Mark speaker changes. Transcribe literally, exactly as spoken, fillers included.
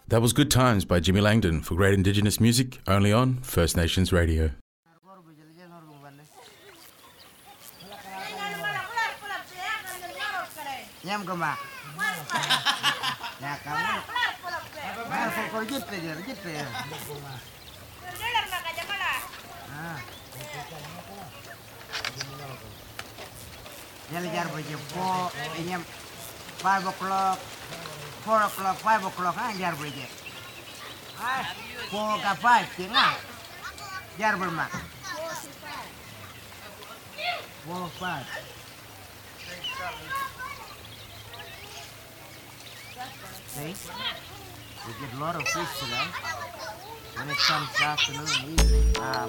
Speaker 1: That was Good Times by Jimmy Langdon for great Indigenous music, only on First Nations Radio.
Speaker 2: Nyam kema. Ya kamu. Nah, kau jit aja, jit aja. Ah. Nyali jar baje po, nyam five o'clock, four o'clock, five o'clock ah jar baje. Ah, four ka five tengah. Jar bermak. Four five. See, we get a lot of fish today. When it comes afternoon and evening. Uh,